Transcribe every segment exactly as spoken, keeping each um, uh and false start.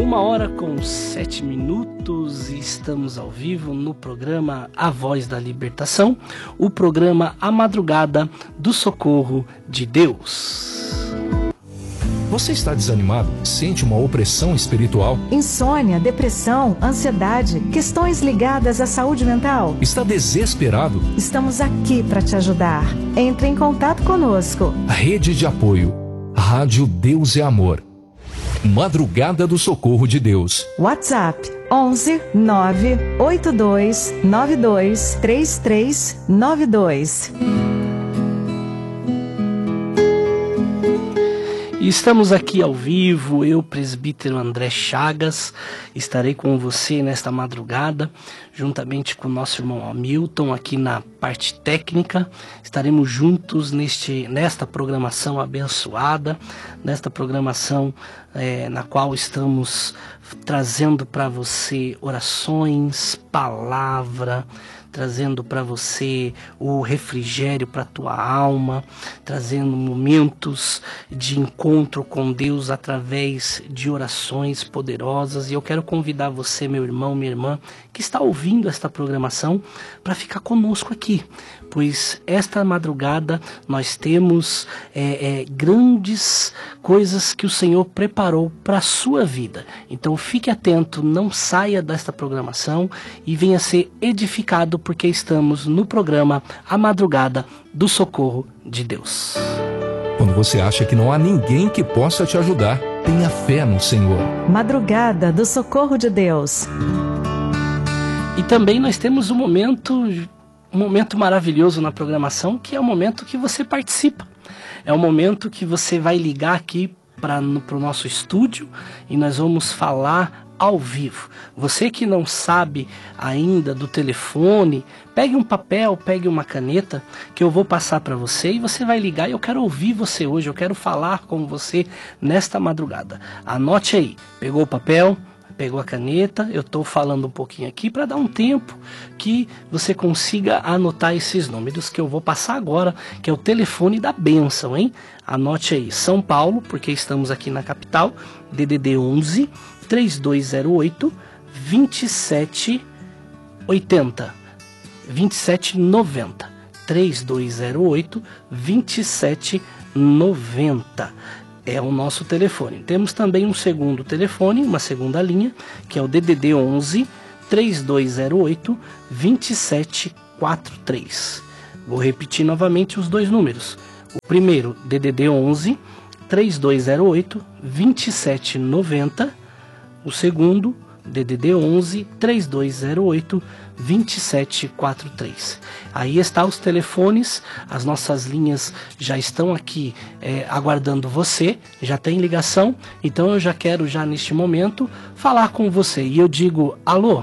uma hora com sete minutos e estamos ao vivo no programa A Voz da Libertação, o programa A Madrugada do Socorro de Deus. Você está desanimado? Sente uma opressão espiritual? Insônia, depressão, ansiedade, questões ligadas à saúde mental? Está desesperado? Estamos aqui para te ajudar. Entre em contato conosco. Rede de apoio. Rádio Deus é Amor. Madrugada do Socorro de Deus. WhatsApp onze nove oito dois nove dois três três nove dois. E estamos aqui ao vivo, eu, presbítero André Chagas, estarei com você nesta madrugada, juntamente com o nosso irmão Hamilton, aqui na parte técnica. Estaremos juntos neste, nesta programação abençoada, nesta programação é, na qual estamos trazendo para você orações, palavra, trazendo para você o refrigério para a tua alma, trazendo momentos de encontro com Deus através de orações poderosas. E eu quero convidar você, meu irmão, minha irmã, que está ouvindo esta programação, para ficar conosco aqui, pois esta madrugada nós temos é, é, grandes coisas que o Senhor preparou para a sua vida. Então fique atento, não saia desta programação e venha ser edificado, porque estamos no programa A Madrugada do Socorro de Deus. Quando você acha que não há ninguém que possa te ajudar, tenha fé no Senhor. Madrugada do Socorro de Deus. E também nós temos um momento, um momento maravilhoso na programação, que é o momento que você participa. É o momento que você vai ligar aqui para o nosso estúdio e nós vamos falar ao vivo. Você que não sabe ainda do telefone, pegue um papel, pegue uma caneta, que eu vou passar para você e você vai ligar. E eu quero ouvir você hoje, eu quero falar com você nesta madrugada. Anote aí, pegou o papel, pegou a caneta, eu estou falando um pouquinho aqui para dar um tempo que você consiga anotar esses números que eu vou passar agora, que é o telefone da bênção, hein? Anote aí, São Paulo, porque estamos aqui na capital, D D D onze, três dois zero oito, vinte e sete oitenta, vinte e sete noventa, três dois zero oito, vinte e sete noventa. É o nosso telefone. Temos também um segundo telefone, uma segunda linha, que é o D D D onze, três dois zero oito, vinte e sete quarenta e três. Vou repetir novamente os dois números. O primeiro, D D D onze, três dois zero oito, vinte e sete noventa. O segundo, D D D onze, três dois zero oito, vinte e sete quarenta e três. Aí estão os telefones, as nossas linhas já estão aqui é, aguardando você, já tem ligação, então eu já quero já neste momento falar com você. E eu digo, alô?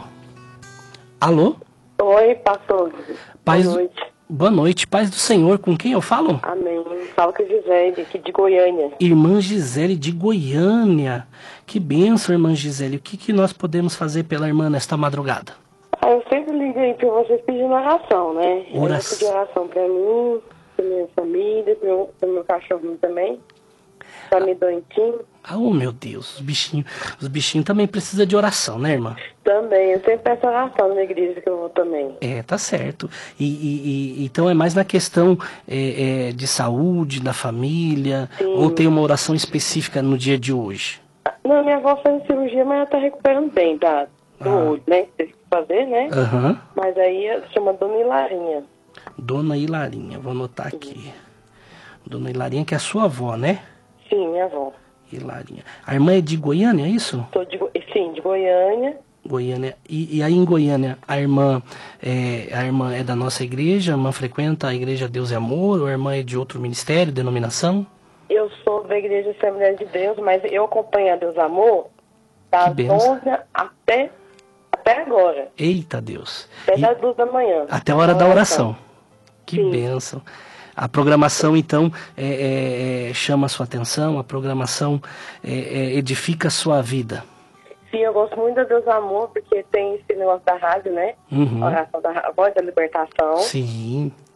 Alô? Oi, pastor. Paz Boa do... noite. Boa noite, paz do Senhor, com quem eu falo? Amém. Falo com a Gisele, aqui de Goiânia. Irmã Gisele de Goiânia. Que bênção, irmã Gisele. O que, que nós podemos fazer pela irmã nesta madrugada? Ah, eu sempre liguei para vocês pedindo oração, né? Oração. Eu pedi oração para mim, para minha família, para meu, meu cachorrinho também, para meu doentinho. Ah, oh, meu Deus, os bichinhos, os bichinhos também precisam de oração, né, irmã? Também, eu sempre peço oração na igreja que eu vou também. É, tá certo. E, e, e então é mais na questão é, é, de saúde, da família, Sim. Ou tem uma oração específica no dia de hoje? Não, minha avó fez cirurgia, mas ela tá recuperando bem, tá? Do Ah. olho, né? Teve que fazer, né? Aham. Mas aí chama Dona Hilarinha. Dona Hilarinha, vou anotar aqui. Dona Hilarinha, que é a sua avó, né? Sim, minha avó. Hilarinha. A irmã é de Goiânia, é isso? Tô de, Go- sim, de Goiânia. Goiânia. E, e aí em Goiânia, a irmã, é, a irmã é da nossa igreja? A irmã frequenta a igreja Deus é Amor? Ou a irmã é de outro ministério, denominação? Eu sou da Igreja Assembleia de Deus, mas eu acompanho a Deus Amor das Que benção. onze até, até agora. Eita Deus. Até E das duas da manhã. até a hora da oração. Que Sim. bênção. A programação, então, é, é, é, chama a sua atenção, a programação é, é, edifica a sua vida. Sim, eu gosto muito da Deus Amor, porque tem esse negócio da rádio, né? Uhum. A oração da a voz da libertação. Sim.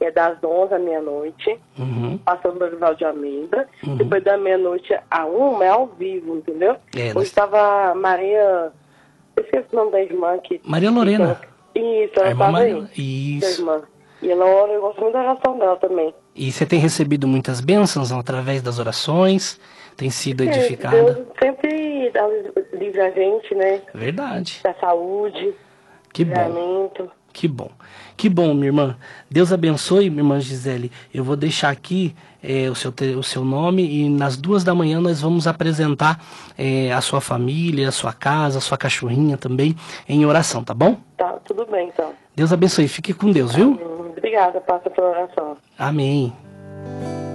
que é das onze à meia-noite, Uhum. passando no Rival de Almeida. Uhum. Depois da meia-noite a uma é ao vivo, entendeu? É, Hoje nós- estava Maria... Eu esqueci o nome da irmã aqui. Maria Lorena. Isso, A ela irmã estava Maria. aí. Isso. A irmã. E ela ora, eu gosto muito da oração dela também. E você tem recebido muitas bênçãos através das orações? Tem sido É, edificada? Deus sempre dá livre a gente, né? Verdade. Da saúde, Que bom. livramento. Que bom. Que bom, minha irmã. Deus abençoe, minha irmã Gisele. Eu vou deixar aqui é, o, seu, te- o seu nome e nas duas da manhã nós vamos apresentar é, a sua família, a sua casa, a sua cachorrinha também em oração, tá bom? Tá, tudo bem, então. Deus abençoe. Fique com Deus, viu? Hum, Obrigada, passa pela oração. Amém.